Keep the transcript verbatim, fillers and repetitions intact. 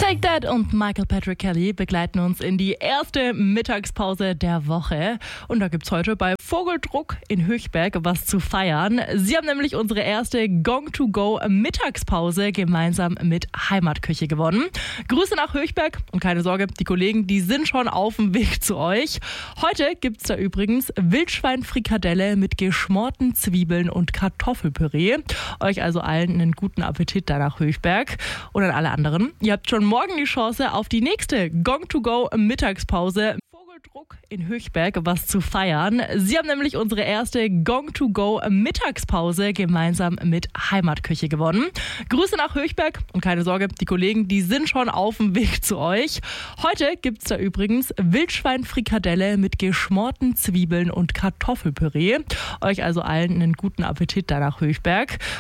Take That und Michael Patrick Kelly begleiten uns in die erste Mittagspause der Woche. Und da gibt's heute bei Vogeldruck in Höchberg was zu feiern. Sie haben nämlich unsere erste Gong to Go Mittagspause gemeinsam mit Heimatküche gewonnen. Grüße nach Höchberg und keine Sorge, die Kollegen, die sind schon auf dem Weg zu euch. Heute gibt's da übrigens Wildschweinfrikadelle mit geschmorten Zwiebeln und Kartoffelpüree. Euch also allen einen guten Appetit da nach Höchberg. Und an alle anderen, ihr habt schon morgen die Chance auf die nächste Gong to Go Mittagspause. Vogeldruck in Höchberg was zu feiern. Sie haben nämlich unsere erste Gong to Go Mittagspause gemeinsam mit Heimatküche gewonnen. Grüße nach Höchberg und keine Sorge, die Kollegen, die sind schon auf dem Weg zu euch. Heute gibt's da übrigens Wildschweinfrikadelle mit geschmorten Zwiebeln und Kartoffelpüree. Euch also allen einen guten Appetit da nach Höchberg.